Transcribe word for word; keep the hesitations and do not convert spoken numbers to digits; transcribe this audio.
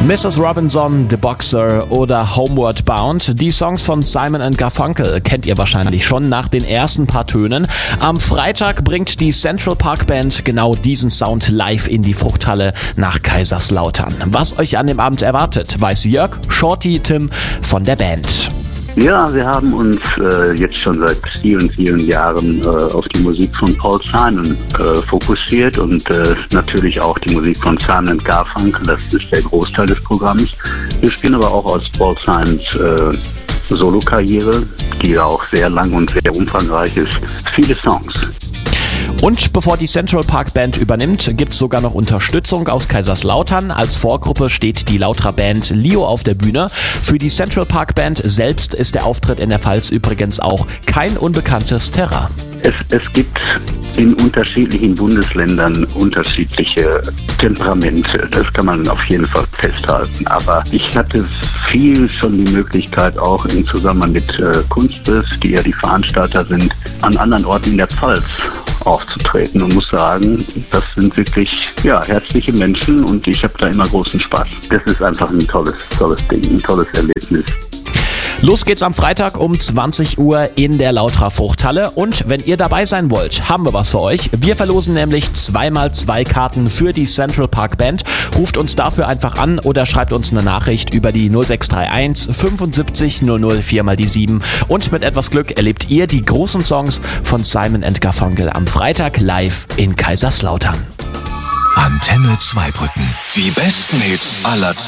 Missus Robinson, The Boxer oder Homeward Bound. Die Songs von Simon and Garfunkel kennt ihr wahrscheinlich schon nach den ersten paar Tönen. Am Freitag bringt die Central Park Band genau diesen Sound live in die Fruchthalle nach Kaiserslautern. Was euch an dem Abend erwartet, weiß Jörg, Shorty, Tim von der Band. Ja, wir haben uns äh, jetzt schon seit vielen, vielen Jahren äh, auf die Musik von Paul Simon äh, fokussiert und äh, natürlich auch die Musik von Simon and Garfunkel. Das ist der Großteil des Programms. Wir spielen aber auch aus Paul Simons äh, Solo-Karriere, die ja auch sehr lang und sehr umfangreich ist, viele Songs. Und bevor die Central Park Band übernimmt, gibt's sogar noch Unterstützung aus Kaiserslautern. Als Vorgruppe steht die Lauterer Band Lio auf der Bühne. Für die Central Park Band selbst ist der Auftritt in der Pfalz übrigens auch kein unbekanntes Terrain. Es, es gibt in unterschiedlichen Bundesländern unterschiedliche Temperamente. Das kann man auf jeden Fall festhalten. Aber ich hatte viel schon die Möglichkeit, auch im Zusammenhang mit äh, Kunstbiss, die ja die Veranstalter sind, an anderen Orten in der Pfalz aufzutreten und muss sagen, das sind wirklich ja, herzliche Menschen und ich habe da immer großen Spaß. Das ist einfach ein tolles, tolles Ding, ein tolles Erlebnis. Los geht's am Freitag um zwanzig Uhr in der Lauterer Fruchthalle und wenn ihr dabei sein wollt, haben wir was für euch. Wir verlosen nämlich zweimal zwei Karten für die Central Park Band. Ruft uns dafür einfach an oder schreibt uns eine Nachricht über die null sechs drei eins fünfundsiebzig null null vier mal die sieben und mit etwas Glück erlebt ihr die großen Songs von Simon and Garfunkel am Freitag live in Kaiserslautern. Antenne Zweibrücken. Die besten Hits aller Zeiten.